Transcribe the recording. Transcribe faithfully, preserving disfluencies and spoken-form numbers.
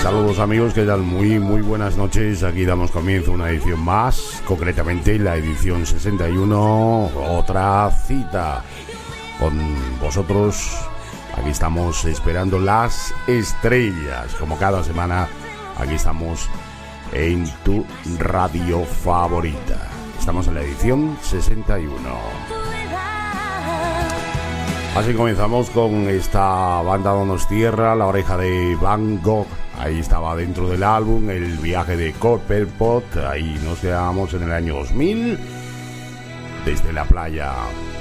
Saludos amigos, ¿qué tal? Muy muy buenas noches. Aquí damos comienzo a una edición más, concretamente la edición sesenta y uno, otra cita con vosotros. Aquí estamos esperando las estrellas, como cada semana. Aquí estamos en tu radio favorita. Estamos en la edición sesenta y uno. Así comenzamos con esta banda Donostierra, La Oreja de Van Gogh. Ahí estaba dentro del álbum El viaje de Copperpot. Ahí nos quedamos en el año dos mil, desde la playa.